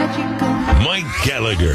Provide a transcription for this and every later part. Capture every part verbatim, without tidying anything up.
Mike Gallagher.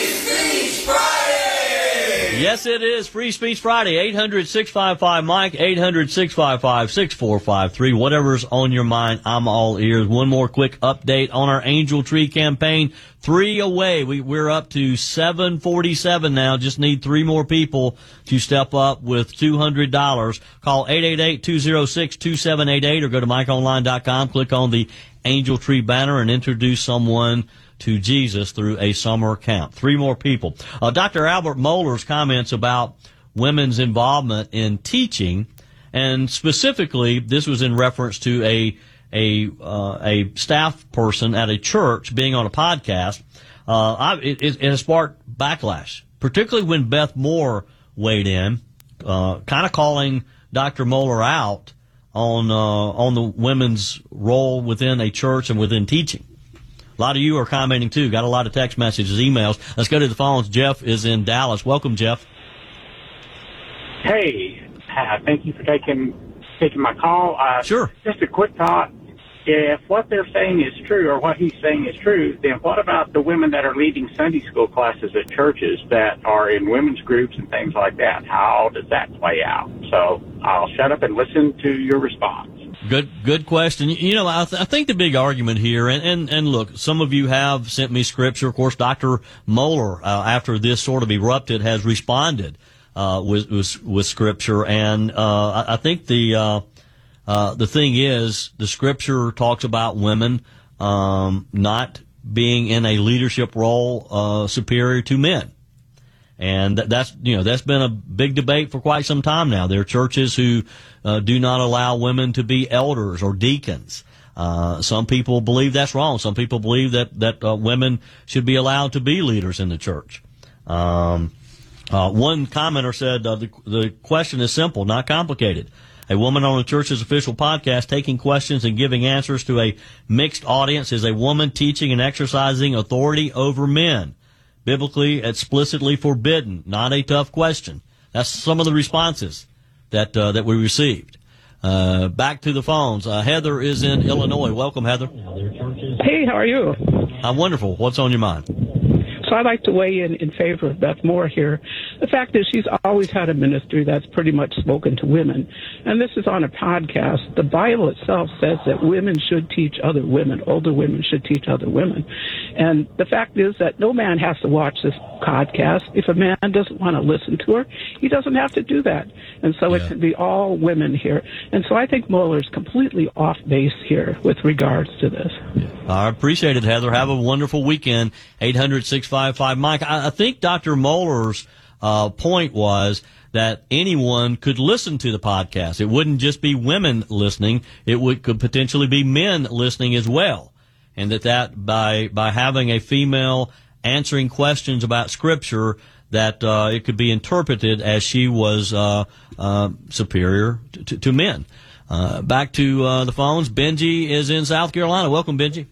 Yes, it is Free Speech Friday. eight hundred, six five five, Mike, eight hundred, six five five, six four five three. Whatever's on your mind, I'm all ears. One more quick update on our Angel Tree campaign. Three away. We, we're up to seven forty-seven now. Just need three more people to step up with two hundred dollars. Call eight eight eight, two oh six, two seven eight eight or go to mike online dot com. Click on the Angel Tree banner and introduce someone to Jesus through a summer camp. Three more people. Uh, Doctor Albert Mohler's comments about women's involvement in teaching, and specifically, this was in reference to a a uh, a staff person at a church being on a podcast. Uh, I, it, it has sparked backlash, particularly when Beth Moore weighed in, uh, kind of calling Doctor Mohler out on uh, on the women's role within a church and within teaching. A lot of you are commenting, too. Got a lot of text messages, emails. Let's go to the phones. Jeff is in Dallas. Welcome, Jeff. Hey, uh, thank you for taking taking my call. Uh, sure. Just a quick thought. If what they're saying is true, or what he's saying is true, then what about the women that are leading Sunday school classes at churches that are in women's groups and things like that? How does that play out? So I'll shut up and listen to your response. Good, good question. You know, I, th- I think the big argument here, and, and, and look, some of you have sent me scripture. Of course, Doctor Mohler, uh, after this sort of erupted, has responded uh, with, with with scripture, and uh, I, I think the uh, uh, the thing is, the scripture talks about women um, not being in a leadership role uh, superior to men. And that's, you know, that's been a big debate for quite some time now. There are churches who uh, do not allow women to be elders or deacons. Uh, some people believe that's wrong. Some people believe that, that uh, women should be allowed to be leaders in the church. Um, uh, one commenter said uh, the, the question is simple, not complicated. A woman on the church's official podcast taking questions and giving answers to a mixed audience is a woman teaching and exercising authority over men. Biblically, explicitly forbidden. Not a tough question. That's some of the responses that uh, that we received. Uh, back to the phones. Uh, Heather is in Illinois. Welcome, Heather. Hey, how are you? I'm wonderful. What's on your mind? So I'd like to weigh in in favor of Beth Moore here. The fact is she's always had a ministry that's pretty much spoken to women. And this is on a podcast. The Bible itself says that women should teach other women. Older women should teach other women. And the fact is that no man has to watch this podcast. If a man doesn't want to listen to her, he doesn't have to do that. And so yeah. It can be all women here. And so I think Mohler's completely off base here with regards to this. Yeah. I appreciate it, Heather. Have a wonderful weekend. eight hundred, six five five, Mike. I, I think Doctor Mohler's uh, point was that anyone could listen to the podcast. It wouldn't just be women listening. It would could potentially be men listening as well. And that, that by by having a female answering questions about Scripture, that uh, it could be interpreted as she was uh, uh, superior to, to, to men. Uh, back to uh, the phones. Benji is in South Carolina. Welcome, Benji.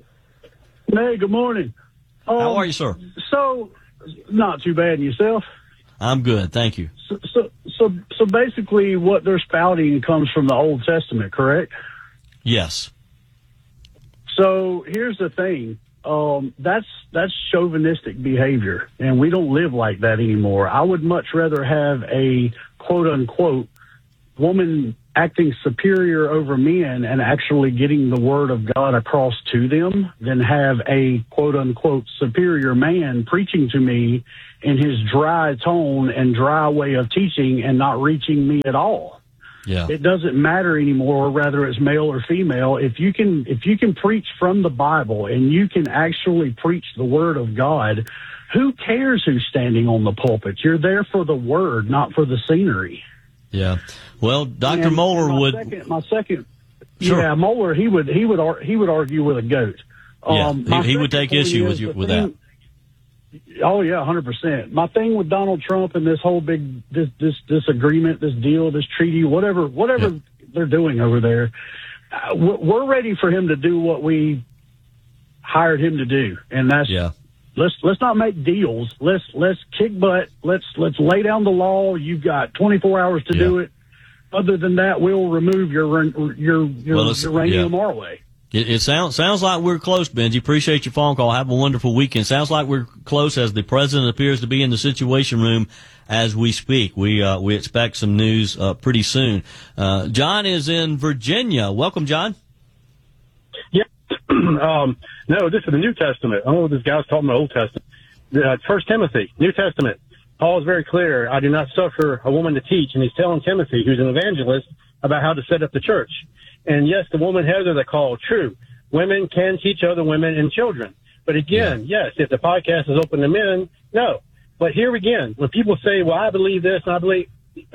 Hey, good morning. Um, How are you, sir? So, not too bad. And yourself? I'm good, thank you. So, so, so, so basically, what they're spouting comes from the Old Testament, correct? Yes. So here's the thing. Um, that's that's chauvinistic behavior, and we don't live like that anymore. I would much rather have a quote unquote woman acting superior over men and actually getting the word of God across to them than have a quote unquote superior man preaching to me in his dry tone and dry way of teaching and not reaching me at all. Yeah. It doesn't matter anymore whether it's male or female. If you can if you can preach from the Bible and you can actually preach the word of God, who cares who's standing on the pulpit? You're there for the word, not for the scenery. Yeah. Well, Doctor Mohler my would. Second, my second, sure. yeah, Mohler he would he would ar- he would argue with a goat. Yeah, Um, he, he would take issue with you with thing, that. Oh yeah, one hundred percent. My thing with Donald Trump and this whole big this this this agreement, this deal, this treaty, whatever whatever yeah. they're doing over there, uh, we're ready for him to do what we hired him to do, and that's yeah. Let's let's not make deals. Let's let's kick butt. Let's let's lay down the law. You've got twenty-four hours to yeah. do it. Other than that, we'll remove your your your well, uranium yeah. our way. It, it sounds sounds like we're close, Benji. Appreciate your phone call. Have a wonderful weekend. Sounds like we're close as the president appears to be in the Situation Room as we speak. We uh, we expect some news uh, pretty soon. Uh, John is in Virginia. Welcome, John. Yeah. um, no, this is the New Testament. I don't know what this guy's talking about Old Testament. Uh, First Timothy, New Testament. Paul is very clear. I do not suffer a woman to teach, and he's telling Timothy, who's an evangelist, about how to set up the church. And yes, the woman Heather they call true. Women can teach other women and children. But again, yeah. yes, if the podcast is open to men, no. But here again, when people say, well, I believe this and I believe,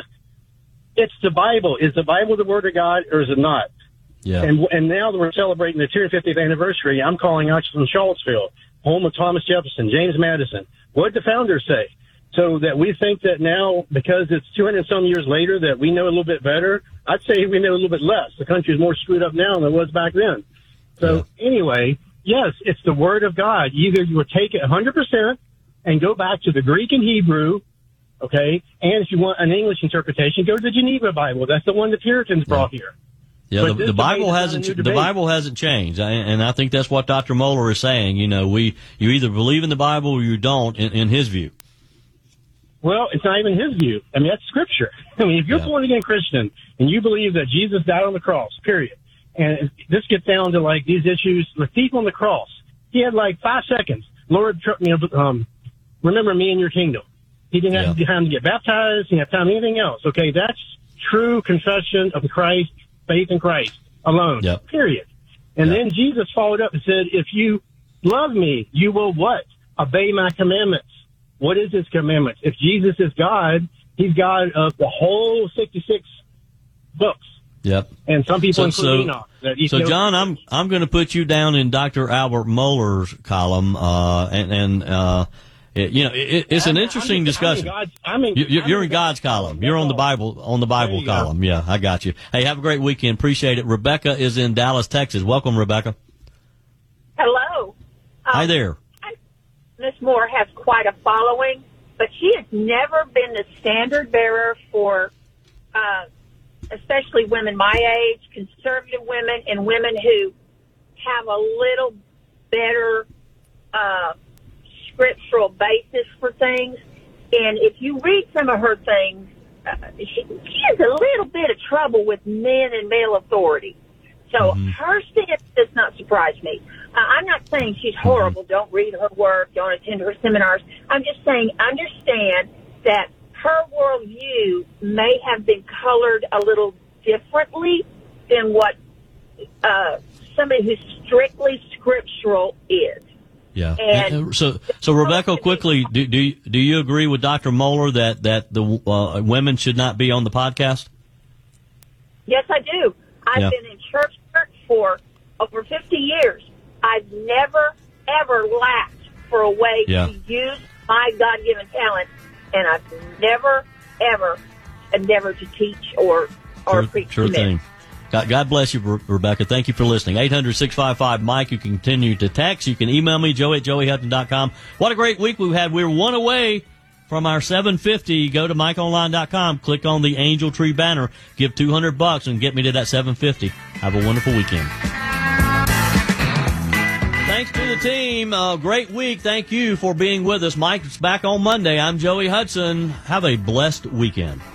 it's the Bible. Is the Bible the Word of God or is it not? Yeah. And and now that we're celebrating the two hundred fiftieth anniversary, I'm calling out from Charlottesville, home of Thomas Jefferson, James Madison. What did the founders say? So that we think that now, because it's two hundred some years later, that we know a little bit better. I'd say we know a little bit less. The country is more screwed up now than it was back then. So yeah. Anyway, yes, it's the Word of God. Either you would take it one hundred percent and go back to the Greek and Hebrew, okay? And if you want an English interpretation, go to the Geneva Bible. That's the one the Puritans yeah. brought here. Yeah, the, the Bible hasn't the Bible hasn't changed, I, and I think that's what Doctor Moeller is saying. You know, we you either believe in the Bible or you don't, in, in his view. Well, it's not even his view. I mean, that's Scripture. I mean, if you're yeah. born again Christian and you believe that Jesus died on the cross, period, and this gets down to like these issues, the thief on the cross, he had like five seconds. Lord, you know, um, remember me in your kingdom. He didn't have yeah. time to get baptized. He didn't have time to anything else. Okay, that's true confession of Christ. Faith in Christ alone, yep. period. And yep. then Jesus followed up and said, if you love me, you will what? Obey my commandments. What is his commandments? If Jesus is God, he's God of the whole sixty-six books. Yep. And some people so, include so, Enoch. That so John, I'm I'm going to put you down in Doctor Albert Mohler's column, uh, and, and uh, it, you know, it, it's an interesting I'm in, discussion. I'm in God's, I'm in, you're, you're I'm in God's column. You're on the Bible on the Bible column. Go. Yeah, I got you. Hey, have a great weekend. Appreciate it. Rebecca is in Dallas, Texas. Welcome, Rebecca. Hello. Um, Hi there. Miss Moore has quite a following, but she has never been the standard bearer for, uh, especially women my age, conservative women, and women who have a little better uh scriptural basis for things. And if you read some of her things, uh, she, she has a little bit of trouble with men and male authority. So mm-hmm. her stance does not surprise me. Uh, I'm not saying she's horrible. Mm-hmm. Don't read her work. Don't attend her seminars. I'm just saying understand that her worldview may have been colored a little differently than what uh, somebody who's strictly scriptural is. Yeah. And so, so Rebecca, quickly, do do you, do you agree with Doctor Moeller that that the uh, women should not be on the podcast? Yes, I do. I've yeah. been in church for over fifty years. I've never ever lacked for a way yeah. to use my God-given talent, and I've never ever endeavored to teach or or sure, preach. Sure to men. thing. God, God bless you, Re- Rebecca. Thank you for listening. eight hundred, six five five, Mike. You can continue to text. You can email me, joey at joey hutton dot com. What a great week we've had. We're one away from our seven fifty. Go to mike online dot com. Click on the Angel Tree banner. Give two hundred bucks and get me to that seven fifty. Have a wonderful weekend. Thanks to the team. Uh, great week. Thank you for being with us. Mike's back on Monday. I'm Joey Hudson. Have a blessed weekend.